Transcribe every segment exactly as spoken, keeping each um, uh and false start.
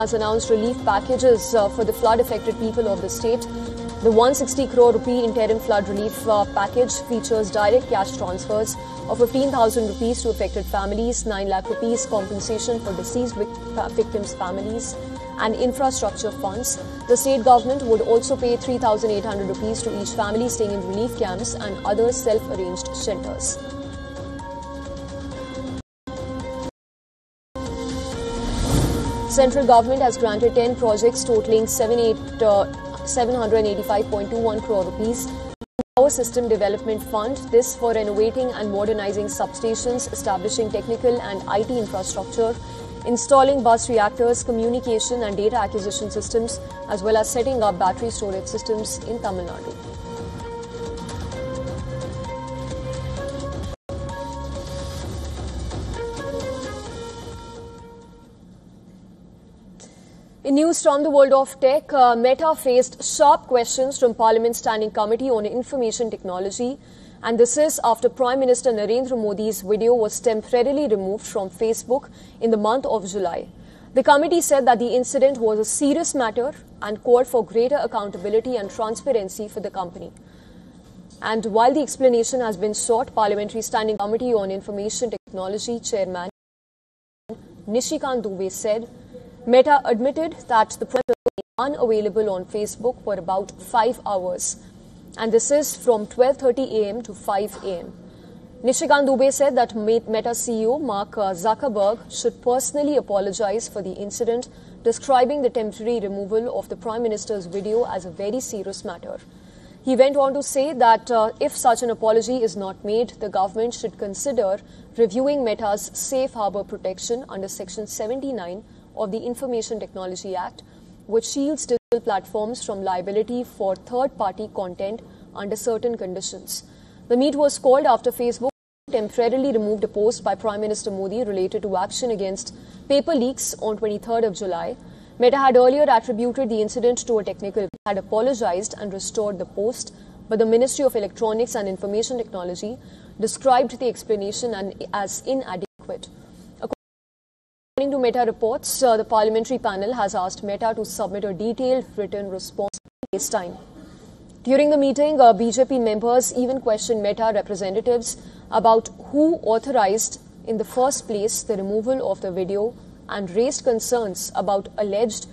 has announced relief packages uh, for the flood-affected people of the state. The one hundred sixty crore rupee interim flood relief uh, package features direct cash transfers of fifteen thousand rupees to affected families, nine lakh rupees compensation for deceased victims' families, and infrastructure funds. The state government would also pay three thousand eight hundred rupees to each family staying in relief camps and other self-arranged shelters. Central government has granted ten projects totaling seven hundred eighty-five point two one crore rupees. Power System Development Fund, this for renovating and modernizing substations, establishing technical and I T infrastructure, installing bus reactors, communication and data acquisition systems, as well as setting up battery storage systems in Tamil Nadu. In news from the world of tech, uh, Meta faced sharp questions from Parliament's Standing Committee on Information Technology, and this is after Prime Minister Narendra Modi's video was temporarily removed from Facebook in the month of July. The committee said that the incident was a serious matter and called for greater accountability and transparency for the company. And while the explanation has been sought, Parliamentary Standing Committee on Information Technology Chairman Nishikant Dubey said, Meta admitted that the president was unavailable on Facebook for about five hours, and this is from twelve thirty a m to five a m Nishikant Dubey said that Meta C E O Mark Zuckerberg should personally apologize for the incident, describing the temporary removal of the Prime Minister's video as a very serious matter. He went on to say that uh, if such an apology is not made, the government should consider reviewing Meta's safe harbor protection under Section seventy-nine of the Information Technology Act, which shields digital platforms from liability for third-party content under certain conditions. The meet was called after Facebook temporarily removed a post by Prime Minister Modi related to action against paper leaks on twenty-third of July. Meta had earlier attributed the incident to a technical, had apologized and restored the post, but the Ministry of Electronics and Information Technology described the explanation as inadequate. According to Meta reports, uh, the parliamentary panel has asked Meta to submit a detailed written response in this time. During the meeting, uh, B J P members even questioned Meta representatives about who authorized in the first place the removal of the video and raised concerns about alleged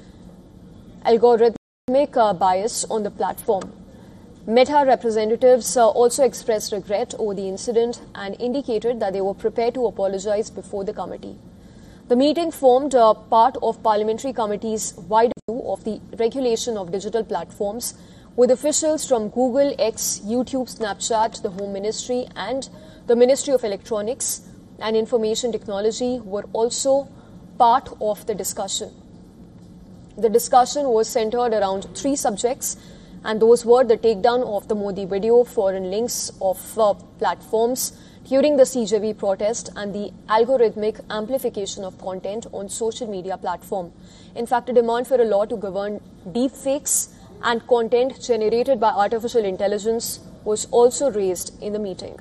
algorithmic uh, bias on the platform. Meta representatives uh, also expressed regret over the incident and indicated that they were prepared to apologize before the committee. The meeting formed uh, part of Parliamentary Committee's wider view of the regulation of digital platforms, with officials from Google, X, YouTube, Snapchat, the Home Ministry and the Ministry of Electronics and Information Technology were also part of the discussion. The discussion was centered around three subjects, and those were the takedown of the Modi video, foreign links of uh, platforms during the C J V protest, and the algorithmic amplification of content on social media platform. In fact, a demand for a law to govern deepfakes and content generated by artificial intelligence was also raised in the meeting.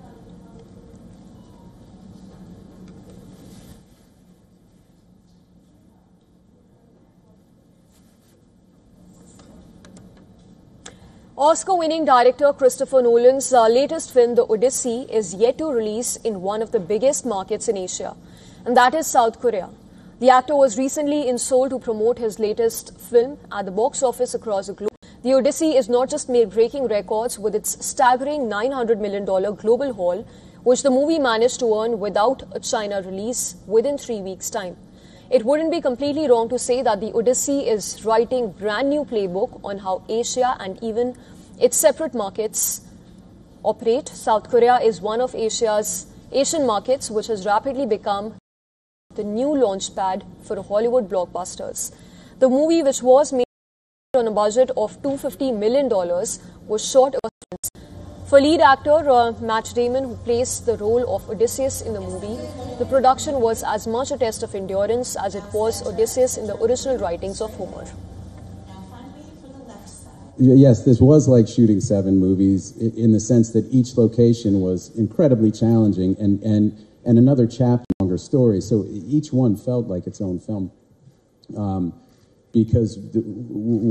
Oscar-winning director Christopher Nolan's uh, latest film, The Odyssey, is yet to release in one of the biggest markets in Asia, and that is South Korea. The actor was recently in Seoul to promote his latest film at the box office across the globe. The Odyssey is not just made breaking records with its staggering nine hundred million dollars global haul, which the movie managed to earn without a China release within three weeks' time. It wouldn't be completely wrong to say that the Odyssey is writing brand new playbook on how Asia and even its separate markets operate. South Korea is one of Asia's Asian markets which has rapidly become the new launch pad for Hollywood blockbusters. The movie, which was made on a budget of two hundred fifty million dollars, was shot overseas. For lead actor uh, Matt Damon, who plays the role of Odysseus in the movie, the production was as much a test of endurance as it was Odysseus in the original writings of Homer. Yes, this was like shooting seven movies in the sense that each location was incredibly challenging and, and, and another chapter, longer story. So each one felt like its own film. um, because the, w-